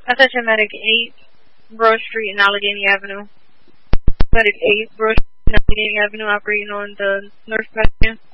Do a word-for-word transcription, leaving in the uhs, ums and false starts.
That's at Medic eight, Broad Street and Allegheny Avenue. Medic eight, Broad Street and Allegheny Avenue, operating on the North Side.